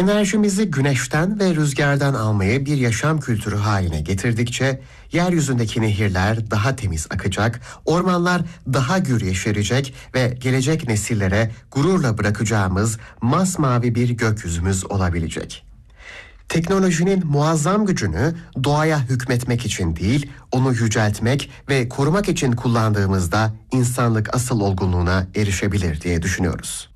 Enerjimizi güneşten ve rüzgardan almayı bir yaşam kültürü haline getirdikçe yeryüzündeki nehirler daha temiz akacak, ormanlar daha gür yeşerecek ve gelecek nesillere gururla bırakacağımız masmavi bir gökyüzümüz olabilecek. Teknolojinin muazzam gücünü doğaya hükmetmek için değil, onu yüceltmek ve korumak için kullandığımızda insanlık asıl olgunluğuna erişebilir diye düşünüyoruz.